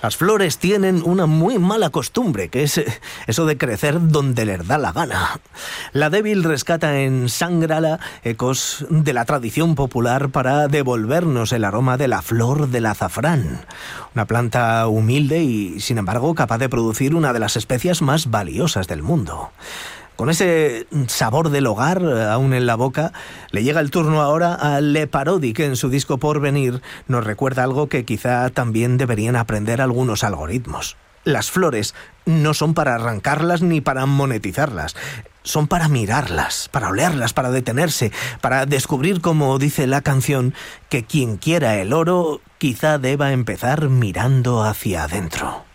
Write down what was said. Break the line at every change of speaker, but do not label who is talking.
Las flores tienen una muy mala costumbre, que es eso de crecer donde les da la gana. La débil rescata en Sangrala ecos de la tradición popular para devolvernos el aroma de la flor del azafrán, una planta humilde y, sin embargo, capaz de producir una de las especias más valiosas del mundo. Con ese sabor del hogar aún en la boca, le llega el turno ahora a Le Parodi, que en su disco Porvenir nos recuerda algo que quizá también deberían aprender algunos algoritmos. Las flores no son para arrancarlas ni para monetizarlas. Son para mirarlas, para olerlas, para detenerse, para descubrir, como dice la canción, que quien quiera el oro quizá deba empezar mirando hacia adentro.